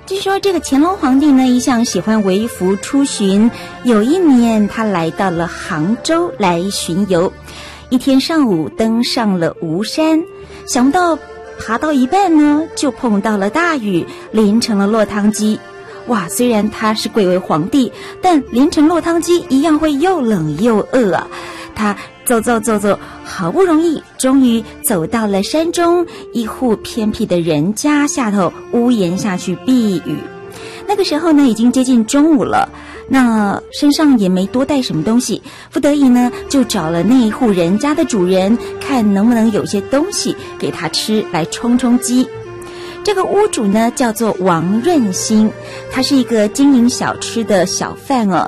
据说这个乾隆皇帝呢，一向喜欢微服出巡。有一年，他来到了杭州来巡游，一天上午登上了吴山，想不到爬到一半呢，就碰到了大雨，淋成了落汤鸡。哇，虽然他是贵为皇帝，但淋成落汤鸡一样会又冷又饿啊。他走，好不容易终于走到了山中一户偏僻的人家下头屋檐下去避雨。那个时候呢，已经接近中午了，那身上也没多带什么东西，不得已呢，就找了那一户人家的主人，看能不能有些东西给他吃来充充饥。这个屋主呢叫做王润兴，他是一个经营小吃的小贩哦。